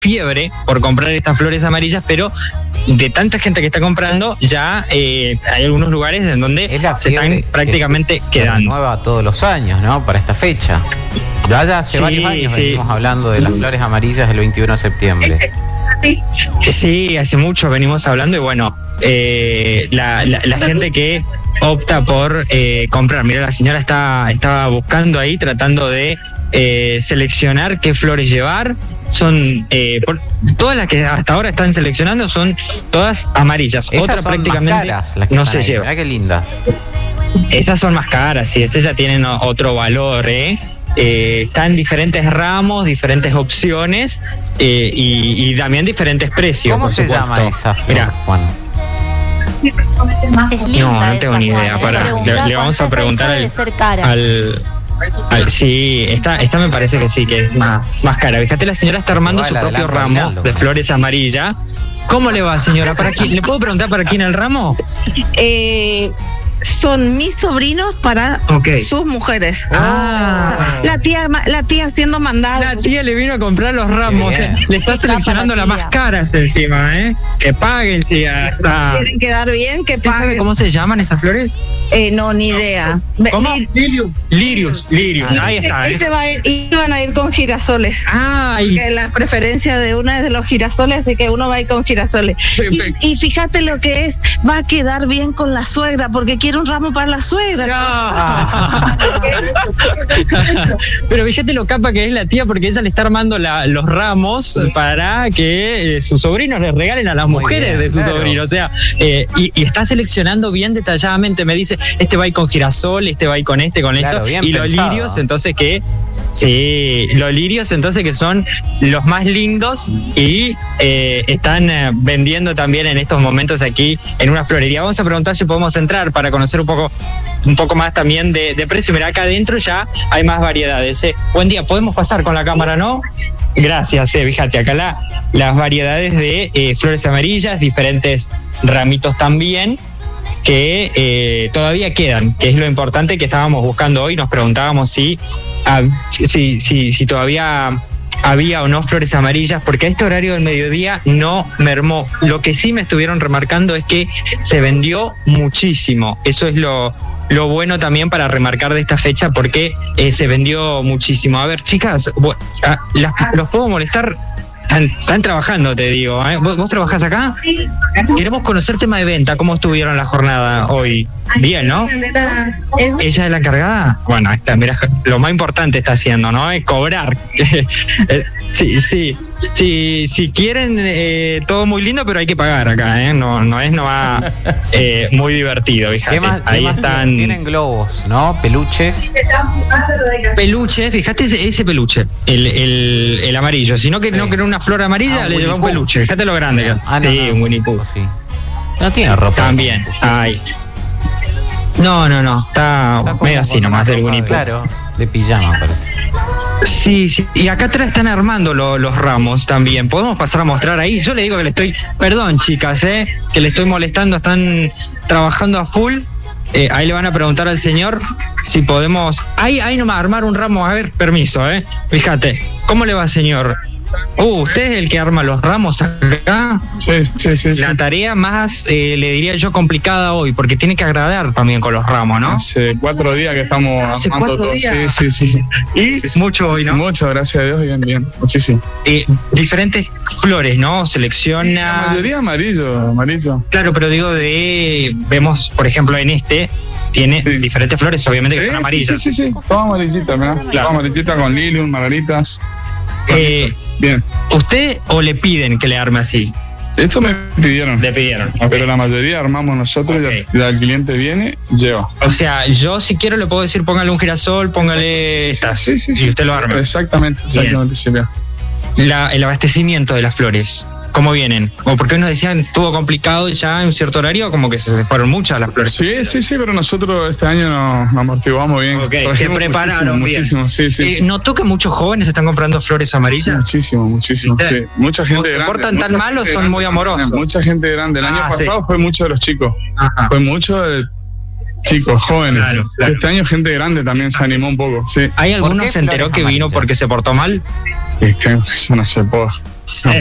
fiebre por comprar estas flores amarillas, pero de tanta gente que está comprando, ya hay algunos lugares en donde se están prácticamente quedando. Se renueva todos los años, ¿no? Para esta fecha. Ya hace varios años venimos hablando de las flores amarillas del 21 de septiembre. Sí, hace mucho venimos hablando y bueno, la gente que opta por comprar. Mira, la señora estaba buscando ahí, tratando de seleccionar qué flores llevar. Son todas las que hasta ahora están seleccionando son todas amarillas. Esas otra son prácticamente más caras, las que no están se ahí. lleva. Mirá qué lindas. Esas son más caras, sí, esas ya tienen otro valor, están diferentes ramos, diferentes opciones y también diferentes precios. ¿Cómo por se supuesto. llama esa flor, Mirá. Juan? Es linda No tengo ni idea. Le vamos a preguntar sí, esta me parece que sí, que es más cara. Fíjate, la señora está armando su propio ramo de flores amarillas. ¿Cómo le va, señora? ¿Para quién? ¿Le puedo preguntar para quién el ramo? Son mis sobrinos para sus mujeres. O sea, la tía siendo mandada. La tía le vino a comprar los ramos. Le está seleccionando las más caras encima, Que paguen, tía. Quieren quedar bien, que ¿Usted sabe paguen. cómo se llaman esas flores? No, ni idea. ¿Cómo? Lirios. Ahí está. Iban a ir con girasoles. Que la preferencia de una es de los girasoles, así que uno va a ir con girasoles. Y fíjate lo que es, va a quedar bien con la suegra, porque quiere un ramo para la suegra. Pero fíjate lo capa que es la tía, porque ella le está armando los ramos para que sus sobrinos les regalen a las mujeres de su sobrino. O sea, y está seleccionando bien detalladamente. Me dice, este va a ir con girasol, este va a ir con esto. Y los lirios, entonces los lirios entonces que son los más lindos y están vendiendo también en estos momentos aquí en una florería. Vamos a preguntar si podemos entrar para conocer un poco más también de precio. Mira, acá adentro ya hay más variedades. Buen día, podemos pasar con la cámara, ¿no? Gracias, fíjate, acá las variedades de flores amarillas, diferentes ramitos también, que todavía quedan, que es lo importante que estábamos buscando hoy. Nos preguntábamos si todavía había o no flores amarillas, porque a este horario del mediodía no mermó. Lo que sí me estuvieron remarcando es que se vendió muchísimo. Eso es lo bueno también para remarcar de esta fecha, porque se vendió muchísimo. A ver, chicas, ¿los puedo molestar? Están trabajando, te digo. ¿Vos trabajás acá? Queremos conocer tema de venta. ¿Cómo estuvieron la jornada hoy? Bien, ¿no? ¿Ella es la encargada? Bueno, ahí está, mira, lo más importante está haciendo, ¿no? Es cobrar. Si quieren, todo muy lindo, pero hay que pagar acá, No va muy divertido, fíjate. ¿Qué más están. Tienen globos, ¿no? Peluches. Peluche, fíjate ese peluche, el amarillo. Si no querés una flor amarilla, le lleva un peluche. Fíjate lo grande que es. Un Winnie Pooh. Sí. No tiene ropa. También. No. Está medio así nomás del Winnie Pooh. Claro, de pijama parece. Sí. Y acá atrás están armando los ramos también. ¿Podemos pasar a mostrar ahí? Yo le digo que le estoy... Perdón, chicas, que le estoy molestando. Están trabajando a full. Ahí le van a preguntar al señor si podemos... Ahí nomás, armar un ramo. A ver, permiso, Fíjate. ¿Cómo le va, señor? ¿Usted es el que arma los ramos acá? Sí. La tarea más, le diría yo, complicada hoy, porque tiene que agradar también con los ramos, ¿no? Hace 4 días que estamos armando todo. Sí. Y mucho hoy, ¿no? Mucho, gracias a Dios, bien, muchísimo. Diferentes flores, ¿no? Selecciona... La mayoría amarillo. Claro, pero digo vemos, por ejemplo, en tiene diferentes flores, obviamente, que son amarillas. Sí. Todas amarillitas, ¿verdad? Claro. Todas amarillitas con lilium, margaritas. Bien. ¿Usted o le piden que le arme así? Esto me pidieron. Le pidieron. Pero la mayoría armamos nosotros y el cliente viene, lleva. O sea, yo si quiero le puedo decir póngale un girasol, póngale estas. Sí. Y usted lo arma. Exactamente, sí. El abastecimiento de las flores, ¿cómo vienen? O porque nos decían estuvo complicado ya en un cierto horario, como que se fueron muchas las flores. Sí, pero nosotros este año nos amortiguamos bien. Se prepararon muchísimo, bien. Sí. ¿Notó que muchos jóvenes están comprando flores amarillas? Muchísimo. Sí. Mucha gente grande. ¿Se portan tan mal o son muy amorosos? Mucha gente grande. El año pasado fue mucho de los chicos. Ajá. Fue mucho de chicos, jóvenes. Claro. Este año gente grande también se animó un poco, sí. ¿Hay alguno que se enteró que vino porque se portó mal? Yo no sé,